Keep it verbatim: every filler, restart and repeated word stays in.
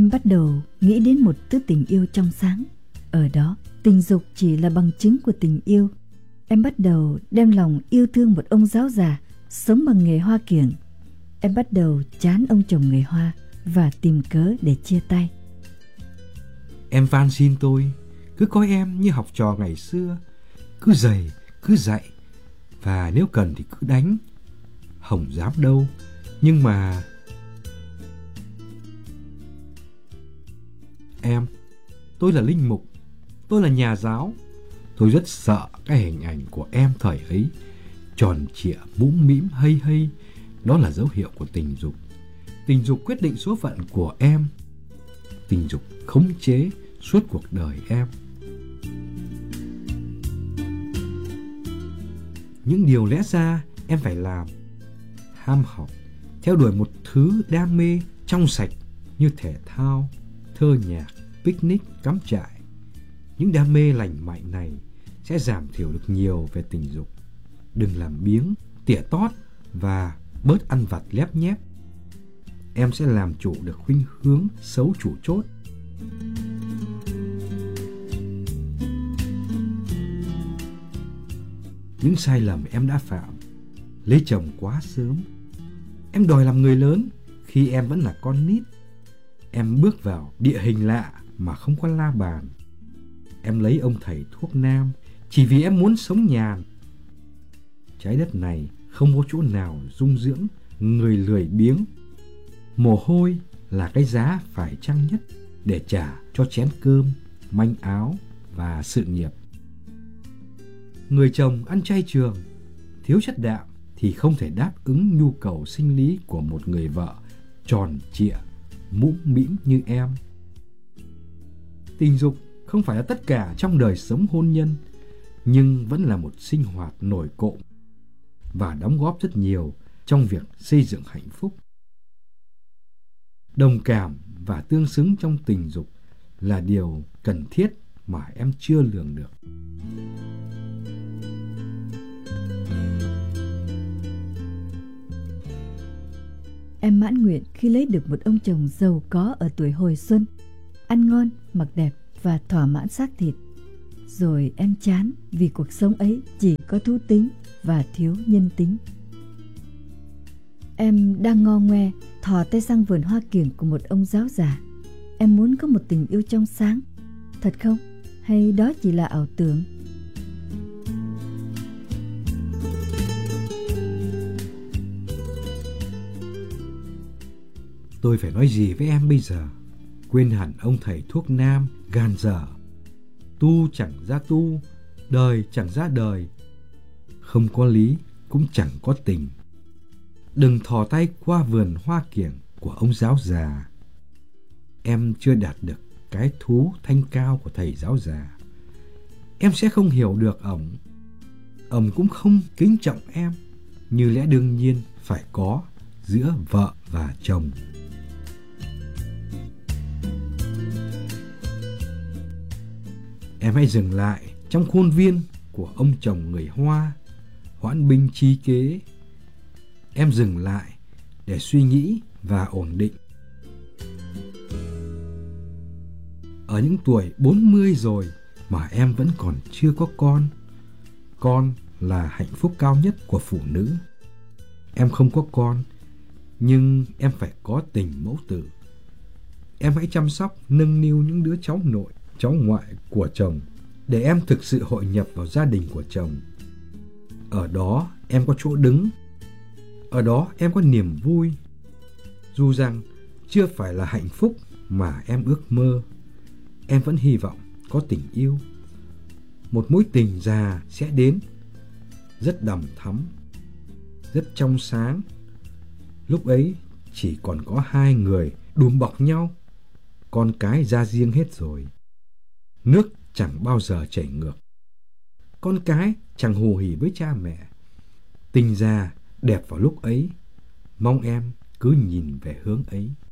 Em bắt đầu nghĩ đến một thứ tình yêu trong sáng. Ở đó, tình dục chỉ là bằng chứng của tình yêu. Em bắt đầu đem lòng yêu thương một ông giáo già sống bằng nghề hoa kiểng. Em bắt đầu chán ông chồng người Hoa và tìm cớ để chia tay. Em van xin tôi cứ coi em như học trò ngày xưa, cứ dày, cứ dạy, và nếu cần thì cứ đánh. Hồng dám đâu, nhưng mà... Em, tôi là linh mục, tôi là nhà giáo. Tôi rất sợ cái hình ảnh của em thời ấy, tròn trịa, mũm mĩm, hây hây. Đó là dấu hiệu của tình dục. Tình dục quyết định số phận của em. Tình dục khống chế suốt cuộc đời em. Những điều lẽ ra em phải làm: ham học, theo đuổi một thứ đam mê trong sạch như thể thao, thơ nhạc, picnic, cắm trại. Những đam mê lành mạnh này sẽ giảm thiểu được nhiều về tình dục. Đừng làm biếng, tỉa tót và bớt ăn vặt lép nhép. Em sẽ làm chủ được khuynh hướng xấu chủ chốt. Những sai lầm em đã phạm: lấy chồng quá sớm. Em đòi làm người lớn khi em vẫn là con nít. Em bước vào địa hình lạ mà không có la bàn. Em lấy ông thầy thuốc nam chỉ vì em muốn sống nhàn. Trái đất này không có chỗ nào dung dưỡng người lười biếng. Mồ hôi là cái giá phải chăng nhất để trả cho chén cơm, manh áo và sự nghiệp. Người chồng ăn chay trường, thiếu chất đạm thì không thể đáp ứng nhu cầu sinh lý của một người vợ tròn trịa, mũm mĩm như em. Tình dục không phải là tất cả trong đời sống hôn nhân, nhưng vẫn là một sinh hoạt nổi cộm và đóng góp rất nhiều trong việc xây dựng hạnh phúc. Đồng cảm và tương xứng trong tình dục là điều cần thiết mà em chưa lường được. Em mãn nguyện khi lấy được một ông chồng giàu có ở tuổi hồi xuân, ăn ngon, mặc đẹp và thỏa mãn xác thịt. Rồi em chán vì cuộc sống ấy chỉ có thú tính và thiếu nhân tính. Em đang ngo ngoe thò tay sang vườn hoa kiểng của một ông giáo già. Em muốn có một tình yêu trong sáng. Thật không? Hay đó chỉ là ảo tưởng? Tôi phải nói gì với em bây giờ? Quên hẳn ông thầy thuốc nam gan dở. Tu chẳng ra tu, đời chẳng ra đời. Không có lý cũng chẳng có tình. Đừng thò tay qua vườn hoa kiểng của ông giáo già. Em chưa đạt được cái thú thanh cao của thầy giáo già. Em sẽ không hiểu được ổng. Ổng cũng không kính trọng em như lẽ đương nhiên phải có giữa vợ và chồng. Em hãy dừng lại trong khuôn viên của ông chồng người Hoa, hoãn binh chi kế. Em dừng lại để suy nghĩ và ổn định. Ở những tuổi bốn mươi rồi mà em vẫn còn chưa có con. Con là hạnh phúc cao nhất của phụ nữ. Em không có con, nhưng em phải có tình mẫu tử. Em hãy chăm sóc, nâng niu những đứa cháu nội, cháu ngoại của chồng để em thực sự hội nhập vào gia đình của chồng. Ở đó em có chỗ đứng. Ở đó em có niềm vui. Dù rằng chưa phải là hạnh phúc mà em ước mơ, em vẫn hy vọng có tình yêu. Một mối tình già sẽ đến, rất đằm thắm, rất trong sáng. Lúc ấy chỉ còn có hai người đùm bọc nhau. Con cái ra riêng hết rồi. Nước chẳng bao giờ chảy ngược. Con cái chẳng hù hỉ với cha mẹ. Tình già đẹp vào lúc ấy. Mong em cứ nhìn về hướng ấy.